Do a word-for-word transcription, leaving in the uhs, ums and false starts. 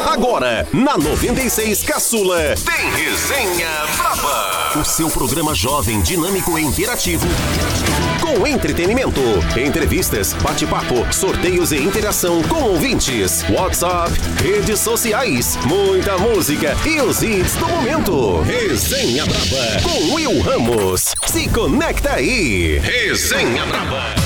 Agora, na noventa e seis Caçula, tem Resenha Braba. O seu programa jovem, dinâmico e interativo. Com entretenimento, entrevistas, bate-papo, sorteios e interação com ouvintes. WhatsApp, redes sociais, muita música e os hits do momento. Resenha Braba com Will Ramos. Se conecta aí. Resenha Braba.